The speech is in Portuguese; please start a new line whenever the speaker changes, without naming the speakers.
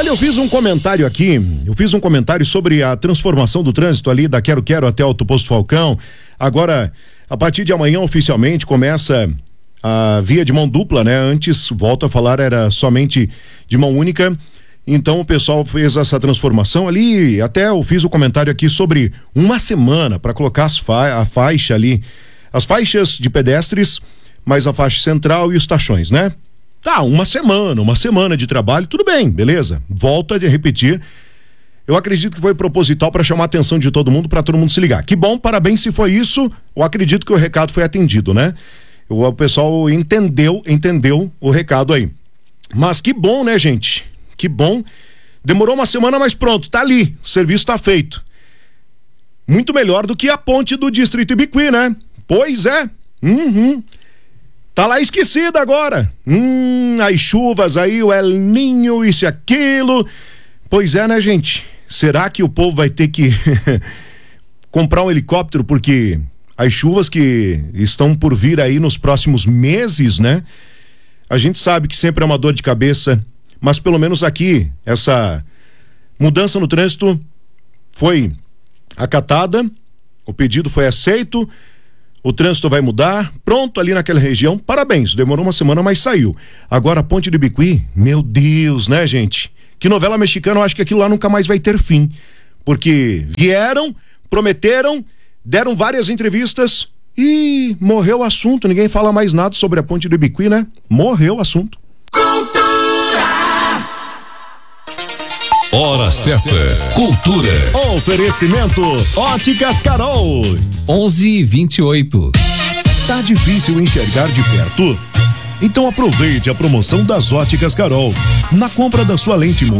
Olha, eu fiz um comentário sobre a transformação do trânsito ali da Quero Quero até Alto Posto Falcão. Agora, a partir de amanhã, oficialmente, começa a via de mão dupla, né? Antes, volto a falar, era somente de mão única. Então, o pessoal fez essa transformação ali. Até eu fiz um comentário aqui sobre uma semana para colocar a faixa ali, as faixas de pedestres, mais a faixa central e os tachões, né? Tá, uma semana de trabalho, tudo bem, beleza. Volto a repetir. Eu acredito que foi proposital para chamar a atenção de todo mundo, para todo mundo se ligar. Que bom, parabéns se foi isso. Eu acredito que o recado foi atendido, né? O pessoal entendeu o recado aí. Mas que bom, né, gente? Que bom. Demorou uma semana, mas pronto, tá ali. O serviço tá feito. Muito melhor do que a ponte do Distrito Ibiqui, né? Pois é. Tá lá esquecida agora. As chuvas aí, o El Ninho, isso e aquilo. Pois é, né, gente? Será que o povo vai ter que comprar um helicóptero porque as chuvas que estão por vir aí nos próximos meses, né? A gente sabe que sempre é uma dor de cabeça, mas pelo menos aqui, essa mudança no trânsito foi acatada, o pedido foi aceito, o trânsito vai mudar, pronto, ali naquela região, parabéns, demorou uma semana, mas saiu. Agora a ponte do Ibiqui, meu Deus, né, gente? Que novela mexicana, eu acho que aquilo lá nunca mais vai ter fim, porque vieram, prometeram, deram várias entrevistas e morreu o assunto, ninguém fala mais nada sobre a ponte do Ibiqui, né? Morreu o assunto.
Hora certa. Cultura.
Oferecimento Óticas Carol.
11:28.
Tá difícil enxergar de perto? Então aproveite a promoção das Óticas Carol. Na compra da sua lente